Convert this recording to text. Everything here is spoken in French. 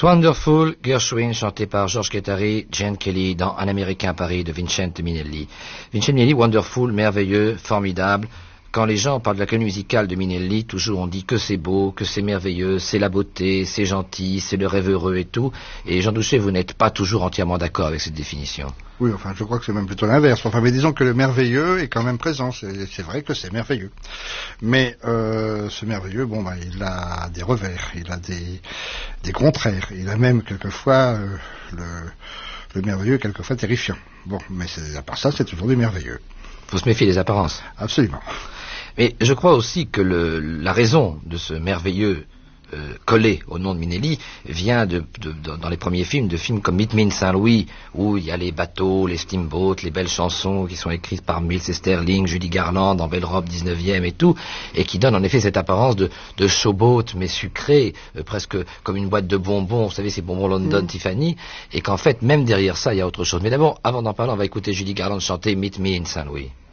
Wonderful, Gershwin, chanté par George Guattari, Gene Kelly, dans Un Américain à Paris de Vincente Minnelli. Vincente Minnelli, Wonderful, merveilleux, formidable. Quand les gens parlent de la comédie musicale de Minnelli, toujours on dit que c'est beau, que c'est merveilleux, c'est la beauté, c'est gentil, c'est le rêve heureux et tout. Et Jean Doucet, vous n'êtes pas toujours entièrement d'accord avec cette définition. Oui, enfin, je crois que c'est même plutôt l'inverse. Enfin, mais disons que le merveilleux est quand même présent. C'est vrai que c'est merveilleux. Mais ce merveilleux, bon, ben, il a des revers, il a des contraires. Il a même quelquefois le merveilleux, quelquefois terrifiant. Bon, mais à part ça, c'est toujours du merveilleux. Faut se méfier des apparences. Absolument. Mais je crois aussi que la raison de ce merveilleux collé au nom de Minnelli vient dans les premiers films, de films comme Meet Me in Saint-Louis, où il y a les bateaux, les steamboats, les belles chansons qui sont écrites par Mills et Sterling, Judy Garland, en belle robe 19e et tout, et qui donnent en effet cette apparence de showboat, mais sucré, presque comme une boîte de bonbons, vous savez, ces bonbons London Tiffany, et qu'en fait, même derrière ça, il y a autre chose. Mais d'abord, avant d'en parler, on va écouter Judy Garland chanter Meet Me in Saint-Louis.